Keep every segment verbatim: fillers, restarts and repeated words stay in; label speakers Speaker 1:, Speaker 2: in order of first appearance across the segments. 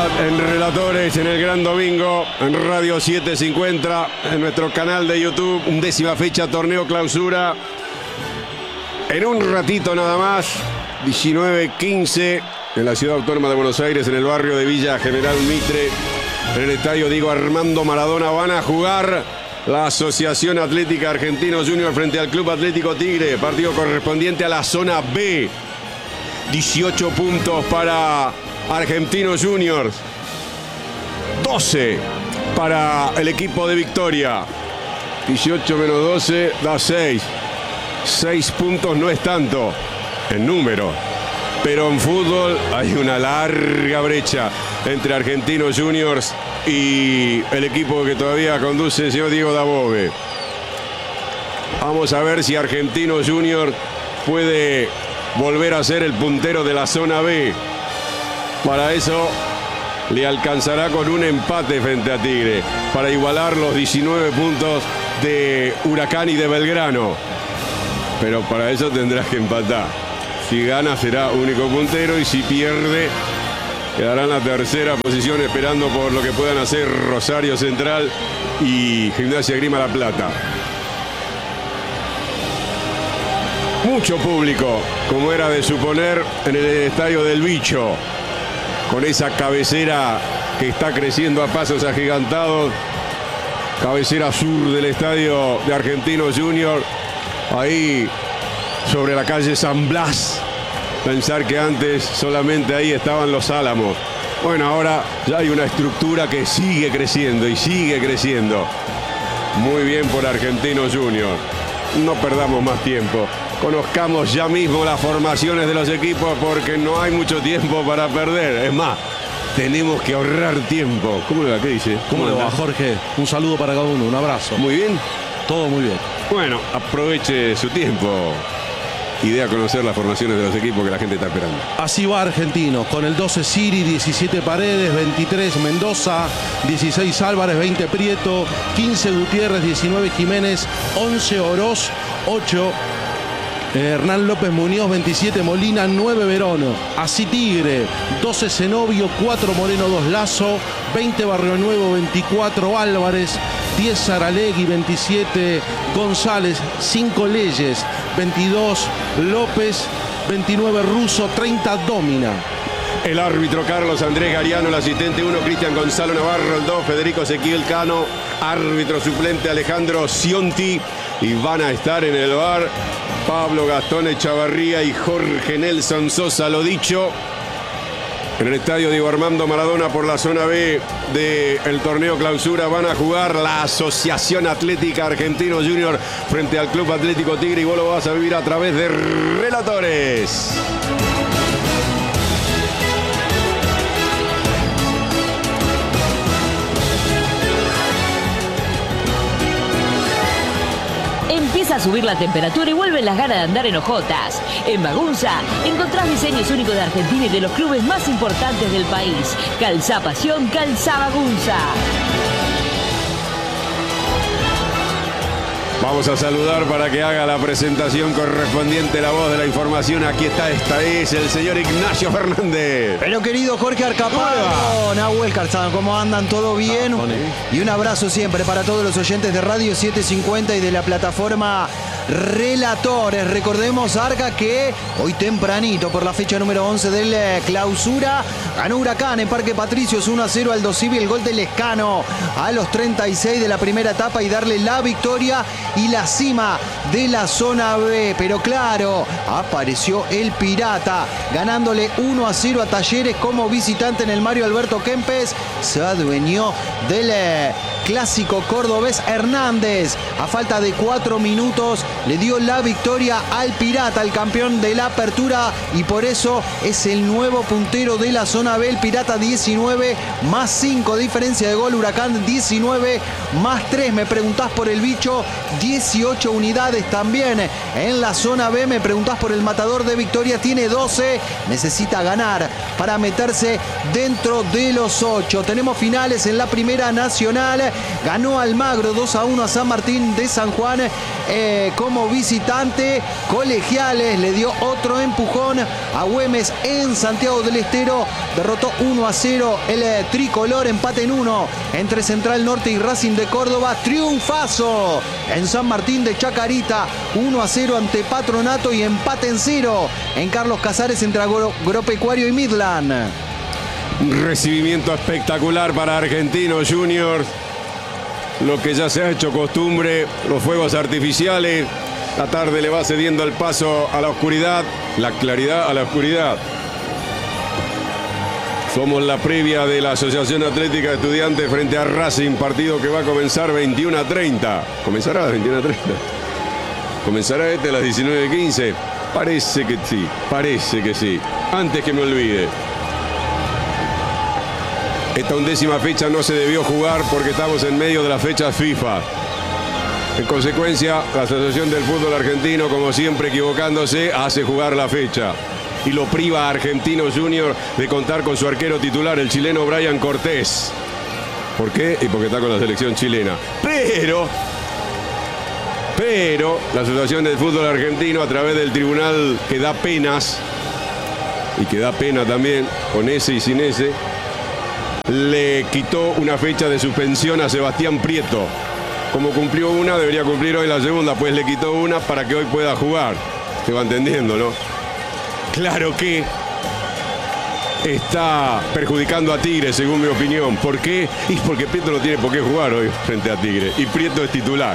Speaker 1: En Relatores, en el Gran Domingo, en Radio setecientos cincuenta, en nuestro canal de YouTube, undécima fecha, torneo clausura. En un ratito nada más, diecinueve quince, en la Ciudad Autónoma de Buenos Aires, en el barrio de Villa General Mitre, en el estadio Diego Armando Maradona, van a jugar la Asociación Atlética Argentinos Juniors frente al Club Atlético Tigre, partido correspondiente a la zona B. dieciocho puntos para Argentinos Juniors, doce para el equipo de Victoria. dieciocho menos doce da seis. seis puntos no es tanto en número, pero en fútbol hay una larga brecha entre Argentinos Juniors y el equipo que todavía conduce el señor Diego Dabove. Vamos a ver si Argentinos Juniors puede volver a ser el puntero de la zona B. Para eso le alcanzará con un empate frente a Tigre para igualar los diecinueve puntos de Huracán y de Belgrano. Pero para eso tendrás que empatar. Si gana será único puntero y si pierde quedará en la tercera posición esperando por lo que puedan hacer Rosario Central y Gimnasia Grima La Plata. Mucho público, como era de suponer, en el estadio del Bicho, con esa cabecera que está creciendo a pasos agigantados, cabecera sur del estadio de Argentinos Juniors, ahí sobre la calle San Blas. Pensar que antes solamente ahí estaban los Álamos. Bueno, ahora ya hay una estructura que sigue creciendo y sigue creciendo. Muy bien por Argentinos Juniors. No perdamos más tiempo. Conozcamos ya mismo las formaciones de los equipos porque no hay mucho tiempo para perder. Es más, tenemos que ahorrar tiempo. ¿Cómo le va? ¿Qué dice?
Speaker 2: ¿Cómo le va, Jorge? Un saludo para cada uno, un abrazo.
Speaker 1: Muy bien.
Speaker 2: Todo muy bien.
Speaker 1: Bueno, aproveche su tiempo y dé a conocer las formaciones de los equipos que la gente está esperando.
Speaker 2: Así va Argentinos, con el doce Siri, diecisiete Paredes, veintitrés Mendoza, dieciséis Álvarez, veinte Prieto, quince Gutiérrez, diecinueve Jiménez, once Oroz, ocho Hernán López Muñoz, veintisiete Molina, nueve Verón. Así Tigre, doce Zenobio, cuatro Moreno, dos Lazo, veinte Barrio Nuevo, veinticuatro Álvarez, diez Saralegui, veintisiete González, cinco Leyes, veintidós López, veintinueve Russo, treinta Domina.
Speaker 1: El árbitro Carlos Andrés Gariano, el asistente uno Cristian Gonzalo Navarro, el dos Federico Ezequiel Cano, árbitro suplente Alejandro Cionti, y van a estar en el V A R Pablo Gastón Echavarría y Jorge Nelson Sosa. Lo dicho, en el estadio Diego Armando Maradona por la zona B del torneo clausura van a jugar la Asociación Atlética Argentinos Juniors frente al Club Atlético Tigre, y vos lo vas a vivir a través de Relatores.
Speaker 3: Empieza a subir la temperatura y vuelven las ganas de andar en hojotas. En Magunza encontrás diseños únicos de Argentina y de los clubes más importantes del país. Calzá Pasión, calzá Magunza.
Speaker 1: Vamos a saludar para que haga la presentación correspondiente, la voz de la información. Aquí está, esta es el señor Ignacio Fernández.
Speaker 4: Pero querido Jorge Arcaparo, Nahuel Carzano, ¿cómo andan? ¿Todo bien? Y un abrazo siempre para todos los oyentes de Radio setecientos cincuenta y de la plataforma Relatores. Recordemos, Arca, que hoy tempranito, por la fecha número once del clausura, ganó Huracán en Parque Patricios uno a cero al Dosivi, el gol de Lescano a los treinta y seis de la primera etapa, y darle la victoria y la cima de la zona B. Pero claro, apareció el Pirata ganándole uno a cero a Talleres como visitante en el Mario Alberto Kempes. Se adueñó del eh, clásico cordobés. Hernández, a falta de cuatro minutos, le dio la victoria al Pirata, el campeón de la apertura, y por eso es el nuevo puntero de la zona B. El Pirata diecinueve más cinco, diferencia de gol. Huracán diecinueve más tres. Me preguntás por el Bicho, dieciocho unidades, unidades también en la zona B. Me preguntás por el matador de Victoria, tiene doce, necesita ganar para meterse dentro de los ocho. Tenemos finales en la Primera Nacional. Ganó Almagro dos a uno a San Martín de San Juan eh, como visitante. Colegiales le dio otro empujón a Güemes en Santiago del Estero. Derrotó uno a cero el eh, tricolor. Empate en uno entre Central Norte y Racing de Córdoba. Triunfazo en San Martín de Chacarita. uno a cero ante Patronato y empate en cero en Carlos Casares entre Agro- Agropecuario y Midland.
Speaker 1: Un recibimiento espectacular para Argentinos Juniors. Lo que ya se ha hecho costumbre, los fuegos artificiales. La tarde le va cediendo el paso a la oscuridad, la claridad a la oscuridad. Somos la previa de la Asociación Atlética de Estudiantes frente a Racing, partido que va a comenzar veintiuno a treinta. ¿Comenzará a las veintiuno a treinta? ¿Comenzará este a las diecinueve quince? Parece que sí, parece que sí. Antes que me olvide. Esta undécima fecha no se debió jugar porque estamos en medio de las fechas FIFA. En consecuencia, la Asociación del Fútbol Argentino, como siempre equivocándose, hace jugar la fecha. Y lo priva a Argentinos Juniors de contar con su arquero titular, el chileno Brian Cortés. ¿Por qué? Y porque está con la selección chilena. Pero, pero, la Asociación del Fútbol Argentino, a través del tribunal que da penas, y que da pena también, con ese y sin ese, le quitó una fecha de suspensión a Sebastián Prieto. Como cumplió una, debería cumplir hoy la segunda, pues le quitó una para que hoy pueda jugar. Se va entendiendo, ¿no? Claro que está perjudicando a Tigre, según mi opinión. ¿Por qué? Y porque Prieto no tiene por qué jugar hoy frente a Tigre. Y Prieto es titular.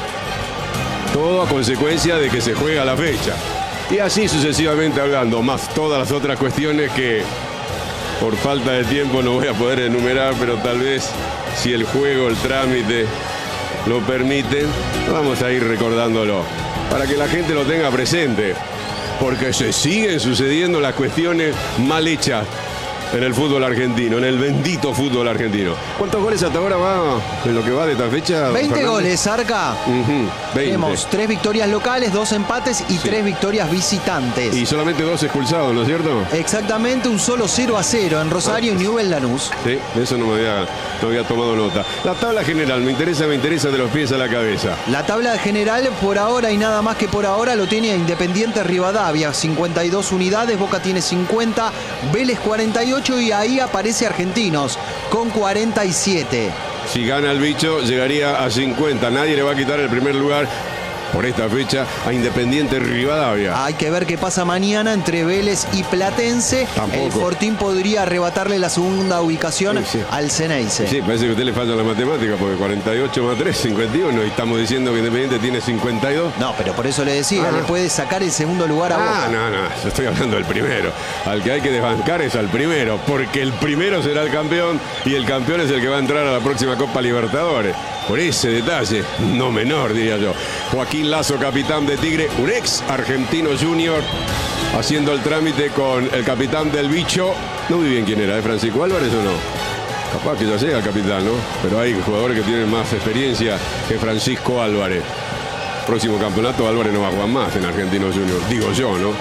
Speaker 1: Todo a consecuencia de que se juega la fecha. Y así sucesivamente hablando, más todas las otras cuestiones que por falta de tiempo no voy a poder enumerar, pero tal vez si el juego, el trámite lo permiten, vamos a ir recordándolo para que la gente lo tenga presente, porque se siguen sucediendo las cuestiones mal hechas en el fútbol argentino, en el bendito fútbol argentino. ¿Cuántos goles hasta ahora va en lo que va de esta fecha?
Speaker 4: veinte
Speaker 1: Fernández?
Speaker 4: goles, Arca.
Speaker 1: Uh-huh, veinte.
Speaker 4: Tenemos tres victorias locales, dos empates y
Speaker 1: Sí.
Speaker 4: tres victorias visitantes.
Speaker 1: Y solamente dos expulsados, ¿no es cierto?
Speaker 4: Exactamente un solo cero a cero en Rosario y Newell's Lanús.
Speaker 1: Sí, de eso no me había, no había tomado nota. La tabla general, me interesa, me interesa de los pies a la cabeza.
Speaker 4: La tabla general por ahora y nada más que por ahora lo tiene Independiente Rivadavia, cincuenta y dos unidades, Boca tiene cincuenta, Vélez cuarenta y ocho y ahí aparece Argentinos con cuarenta y siete.
Speaker 1: Si gana el bicho, llegaría a cincuenta. Nadie le va a quitar el primer lugar por esta fecha a Independiente Rivadavia.
Speaker 4: Hay que ver qué pasa mañana entre Vélez y Platense.
Speaker 1: Tampoco.
Speaker 4: El Fortín podría arrebatarle la segunda ubicación
Speaker 1: Sí, sí.
Speaker 4: al Ceneice.
Speaker 1: Sí, parece que a usted le falta la matemática, porque cuarenta y ocho más tres, cincuenta y uno, y estamos diciendo que Independiente tiene cincuenta y dos.
Speaker 4: No, pero por eso le decía,
Speaker 1: Ah.
Speaker 4: le puede sacar el segundo lugar a
Speaker 1: Ah,
Speaker 4: Boca.
Speaker 1: no, no, yo estoy hablando del primero. Al que hay que desbancar es al primero, porque el primero será el campeón y el campeón es el que va a entrar a la próxima Copa Libertadores. Por ese detalle, no menor, diría yo. Joaquín Lazo, capitán de Tigre, un ex argentino junior, haciendo el trámite con el capitán del bicho. No muy bien quién era, ¿eh? ¿Francisco Álvarez o no? Capaz que ya sea el capitán, ¿no? Pero hay jugadores que tienen más experiencia que Francisco Álvarez. Próximo campeonato, Álvarez no va a jugar más en Argentinos Juniors, digo yo, ¿no?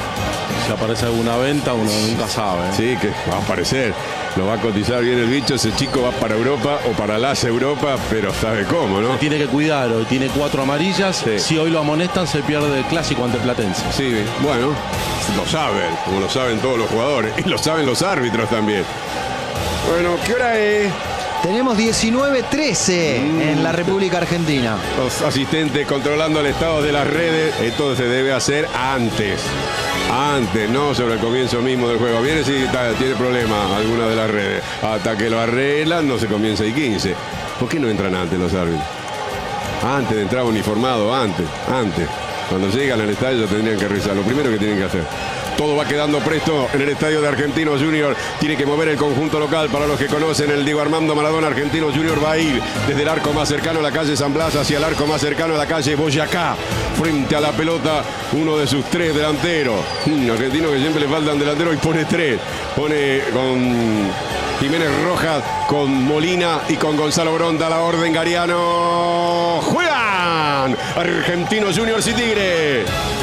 Speaker 2: Si aparece alguna venta, uno nunca sabe. ¿eh?
Speaker 1: Sí, que va a aparecer. Lo va a cotizar bien el bicho. Ese chico va para Europa o para las Europa, pero sabe cómo, ¿no?
Speaker 2: Tiene que cuidar, hoy tiene cuatro amarillas.
Speaker 1: Sí.
Speaker 2: Si hoy lo amonestan, se pierde el clásico ante Platense.
Speaker 1: Sí, bueno, lo saben, como lo saben todos los jugadores. Y lo saben los árbitros también. Bueno, ¿qué hora es?
Speaker 4: Tenemos diecinueve trece en la República Argentina.
Speaker 1: Los asistentes controlando el estado de las redes. Esto se debe hacer antes. Antes, no sobre el comienzo mismo del juego. Viene si tiene problema alguna de las redes. Hasta que lo arreglan, no se comienza y quince. ¿Por qué no entran antes los árbitros? Antes de entrar uniformado, antes, antes. Cuando llegan al estadio ya tendrían que revisar. Lo primero que tienen que hacer. Todo va quedando presto en el estadio de Argentinos Juniors. Tiene que mover el conjunto local. Para los que conocen el Diego Armando Maradona, Argentinos Juniors va a ir desde el arco más cercano a la calle San Blas hacia el arco más cercano a la calle Boyacá. Frente a la pelota, uno de sus tres delanteros. Un argentino que siempre le faltan delanteros y pone tres. Pone con Jiménez Rojas, con Molina y con Gonzalo Bronta la orden. Gariano juega. Huracán, Argentinos Juniors y Tigre.